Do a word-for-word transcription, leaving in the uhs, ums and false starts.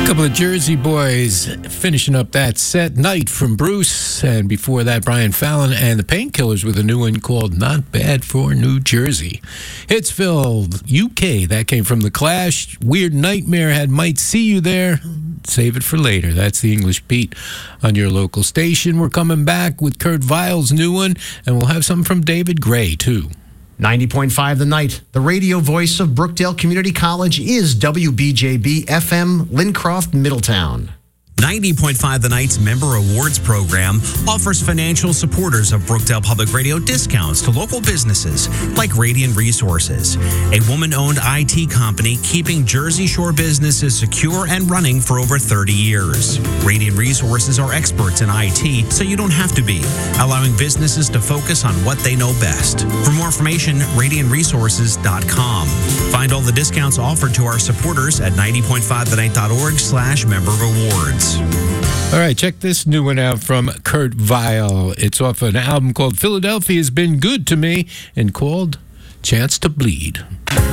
Couple of Jersey boys finishing up that set. Night from Bruce, and before that Brian Fallon and the Painkillers with a new one called Not Bad for New Jersey. Hitsville, U K, that came from The Clash. Weird Nightmare had Might See You There. Save it for later. That's the English Beat on your local station. We're coming back with Kurt Weill's new one, and we'll have something from David Gray too. ninety point five The Night, the radio voice of Brookdale Community College, is W B J B F M, Lincroft, Middletown. ninety point five The Night's Member Awards program offers financial supporters of Brookdale Public Radio discounts to local businesses like Radiant Resources, a woman-owned I T company keeping Jersey Shore businesses secure and running for over thirty years. Radiant Resources are experts in I T, so you don't have to be, allowing businesses to focus on what they know best. For more information, radiant resources dot com. Find all the discounts offered to our supporters at ninety point five the night dot org slash member rewards. All right, check this new one out from Kurt Weill. It's off an album called Philadelphia's Been Good to Me and called Chance to Bleed.